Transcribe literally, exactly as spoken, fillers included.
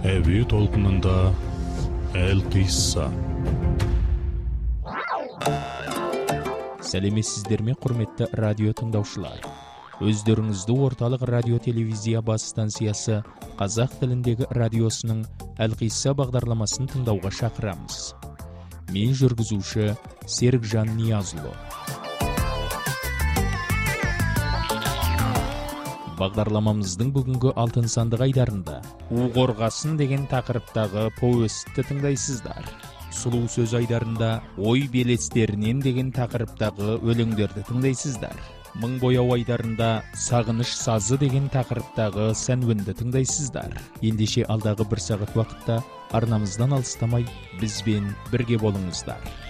Әуе толқынында Әлқисса. Сәлеметсіздер ме, құрметті радио тыңдаушылар? Өздеріңізді орталық радио телевизия бас станциясы қазақ тіліндегі радиосының Әлқисса бағдарламасын тыңдауға шақырамыз. Мен жүргізуші Серікжан Ниязұлы. Бағдарламамыздың бүгінгі алтын сандық айдарында «У қорғасын» деген тақырыптағы повестті тыңдайсыздар. Сұлу сөз айдарында «Ой белестерінен» деген тақырыптағы өлеңдерді тыңдайсыздар. Мың бояу айдарында «Сағыныш сазы» деген тақырыптағы сәнуінді тыңдайсыздар. Ендеше алдағы бір сағат уақытта арнамыздан алыстамай бізбен бірге болыңыздар.